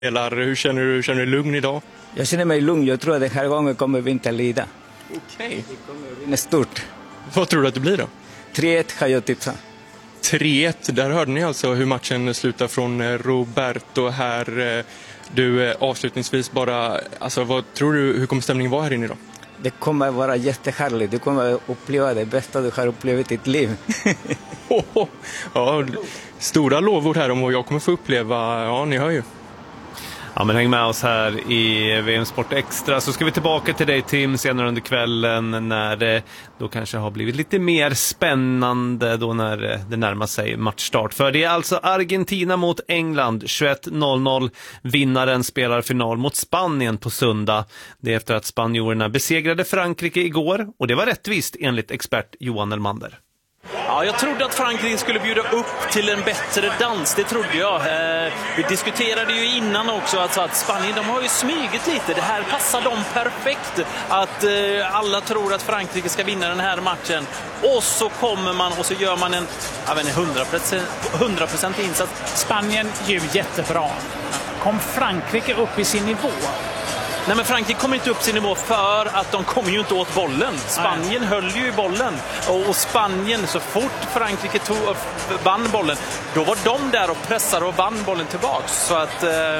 Hur känner du? Känner du lugn idag? Jag känner mig lugn. Jag tror att den här gången kommer vi inte lida. Okej. Vi kommer vinna stort. Vad tror du att det blir då? 3-1 har jag tipsat. 3-1, där hörde ni alltså hur matchen slutar från Roberto här. Du, avslutningsvis bara, alltså vad tror du, hur kommer stämningen vara här inne idag? Det kommer vara jättehärligt. Du kommer uppleva det bästa du har upplevt i ditt liv. Ja, stora lovord här om vad jag kommer få uppleva. Ja, ni hör ju. Ja, men häng med oss här i VM Sport Extra, så ska vi tillbaka till dig, Tim, senare under kvällen när det då kanske har blivit lite mer spännande då när det närmar sig matchstart. För det är alltså Argentina mot England 21:00. Vinnaren spelar final mot Spanien på söndag. Det är efter att spanjorerna besegrade Frankrike igår, och det var rättvist enligt expert Johan Elmander. Ja, jag trodde att Frankrike skulle bjuda upp till en bättre dans, det trodde jag. Vi diskuterade ju innan också att Spanien, de har ju smygit lite. Det här passar dem perfekt. Att alla tror att Frankrike ska vinna den här matchen. Och så kommer man och så gör man en 100% insats. Spanien är ju jättebra. Kom Frankrike upp i sin nivå? Nej, men Frankrike kommer inte upp sin nivå för att de kommer ju inte åt bollen. Spanien höll ju i bollen. Och Spanien, så fort Frankrike vann bollen, då var de där och pressade och vann bollen tillbaks. Så att